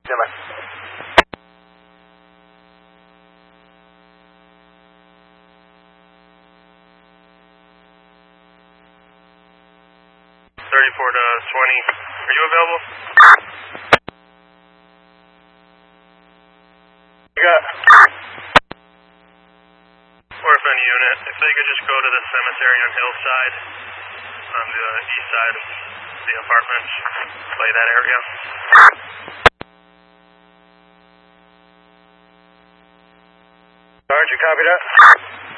Jimmy. 34 to 20. Are you available? You got. Or if any unit, if they could just go to the cemetery on Hillside, on the east side of the apartments, play that area. Sarge, you copy that?